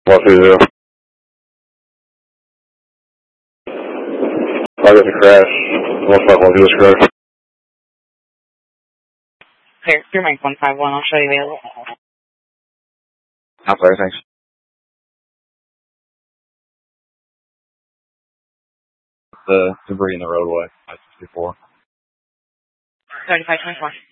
120. I got a crash. 151 is correct. Clear. Your mic 151. I'll show you available. I'm sorry, thanks. The debris in the roadway. 564. 3524.